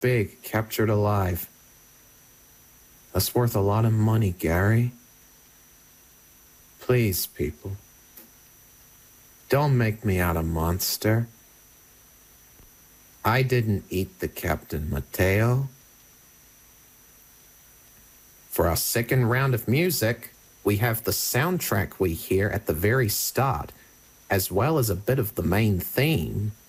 Big, captured alive. That's worth a lot of money, Gary. Please, people. Don't make me out a monster. I didn't eat the Captain Mateo. For our second round of music, we have the soundtrack we hear at the very start, as well as a bit of the main theme.